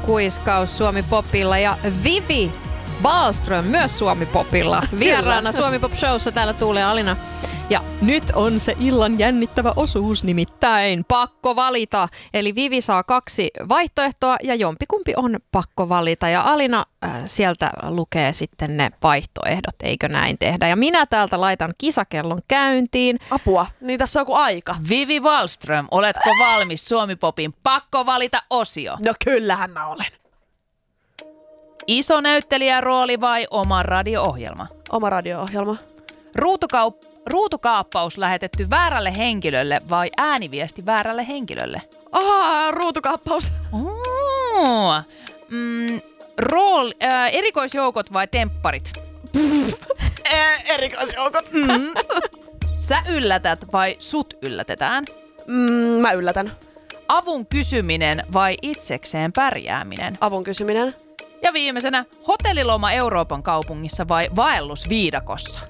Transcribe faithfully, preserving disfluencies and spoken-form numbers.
kuiskaus Suomi Popilla ja Vivi Wahlström myös Suomi Popilla. Vieraana Suomi Pop Showssa täällä Tuule ja Alina. Ja nyt on se illan jännittävä osuus, nimittäin pakko valita. Eli Vivi saa kaksi vaihtoehtoa ja jompikumpi on pakko valita. Ja Alina äh, sieltä lukee sitten ne vaihtoehdot, eikö näin tehdä. Ja minä täältä laitan kisakellon käyntiin. Apua, niin tässä on joku aika. Vivi Wahlström, oletko valmis Suomi Popin pakko valita osio? No kyllähän mä olen. Iso näyttelijärooli vai oma radio-ohjelma? Oma radio-ohjelma. Ruutukaup- ruutukaappaus lähetetty väärälle henkilölle vai ääniviesti väärälle henkilölle? Ahaa, ruutukaappaus. Oh. Mm, rool, äh, erikoisjoukot vai tempparit? e- erikoisjoukot. Mm. Sä yllätät vai sut yllätetään? Mm, mä yllätän. Avun kysyminen vai itsekseen pärjääminen? Avun kysyminen. Ja viimeisenä, hotelliloma Euroopan kaupungissa vai vaellus viidakossa?